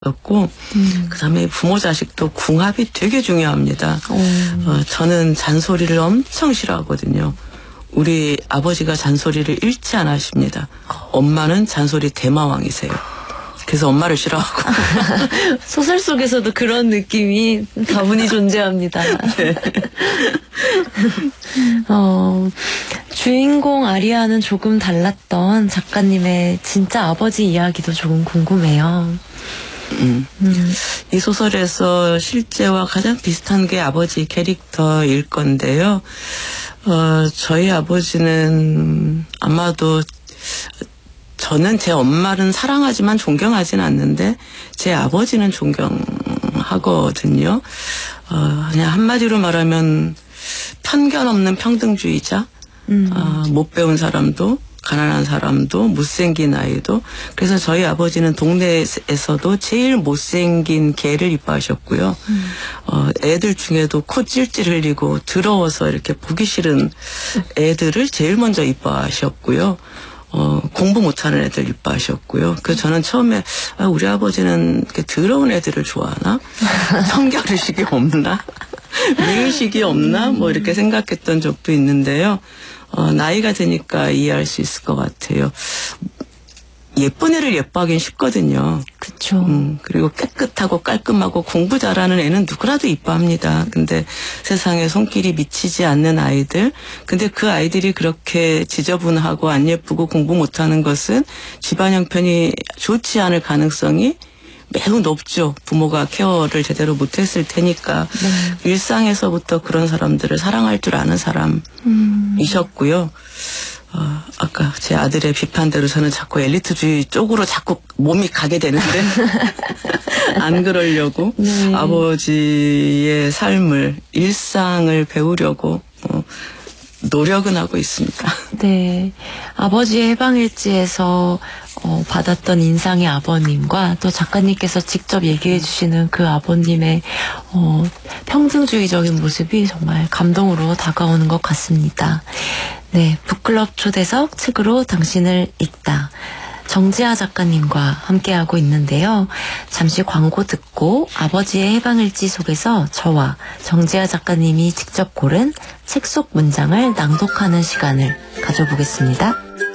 고 그다음에 부모 자식도 궁합이 되게 중요합니다. 저는 잔소리를 엄청 싫어하거든요. 우리 아버지가 잔소리를 일치 안 하십니다. 엄마는 잔소리 대마왕이세요. 그래서 엄마를 싫어하고. 소설 속에서도 그런 느낌이 다분히 존재합니다. 네. 주인공 아리아는 조금 달랐던 작가님의 진짜 아버지 이야기도 조금 궁금해요. 이 소설에서 실제와 가장 비슷한 게 아버지 캐릭터일 건데요. 저희 아버지는 아마도 저는 제 엄마는 사랑하지만 존경하진 않는데 제 아버지는 존경하거든요. 그냥 한마디로 말하면 편견 없는 평등주의자. 못 배운 사람도 가난한 사람도 못생긴 아이도. 그래서 저희 아버지는 동네에서도 제일 못생긴 개를 이뻐하셨고요. 애들 중에도 코 찔찔 흘리고 더러워서 이렇게 보기 싫은 애들을 제일 먼저 이뻐하셨고요. 공부 못하는 애들 이뻐하셨고요. 그래서 저는 처음에 우리 아버지는 이렇게 더러운 애들을 좋아하나? 성결의식이 없나? 미의식이 없나? 뭐 이렇게 생각했던 적도 있는데요. 나이가 드니까 이해할 수 있을 것 같아요. 예쁜 애를 예뻐하긴 쉽거든요. 그쵸. 그리고 깨끗하고 깔끔하고 공부 잘하는 애는 누구라도 이뻐합니다. 근데 세상에 손길이 미치지 않는 아이들. 근데 그 아이들이 그렇게 지저분하고 안 예쁘고 공부 못하는 것은 집안 형편이 좋지 않을 가능성이 매우 높죠. 부모가 케어를 제대로 못했을 테니까. 네. 일상에서부터 그런 사람들을 사랑할 줄 아는 사람이셨고요. 아까 제 아들의 비판대로 저는 자꾸 엘리트주의 쪽으로 자꾸 몸이 가게 되는데 안 그러려고 네. 아버지의 삶을 일상을 배우려고 노력은 하고 있습니다. 네, 아버지의 해방일지에서 받았던 인상의 아버님과 또 작가님께서 직접 얘기해 주시는 그 아버님의 평등주의적인 모습이 정말 감동으로 다가오는 것 같습니다. 네, 북클럽 초대석 책으로 당신을 읽다. 정지아 작가님과 함께하고 있는데요. 잠시 광고 듣고 아버지의 해방일지 속에서 저와 정지아 작가님이 직접 고른 책 속 문장을 낭독하는 시간을 가져보겠습니다.